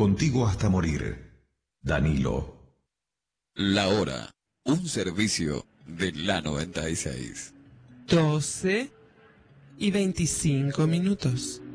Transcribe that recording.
contigo hasta morir. Danilo. La hora, un servicio de la 96. 12:25.